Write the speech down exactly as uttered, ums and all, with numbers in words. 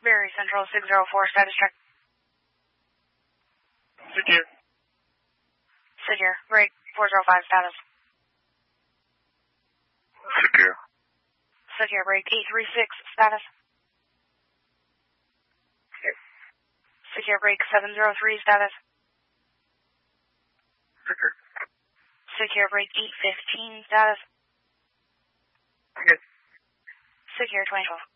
Berry Central six zero four, status check. Secure. Secure. Break four zero five, status. Secure. Secure. Break eight three six, status. Secure. Break seven zero three, status. Secure. Secure. Break eight fifteen, status. Okay. Secure twenty twelve.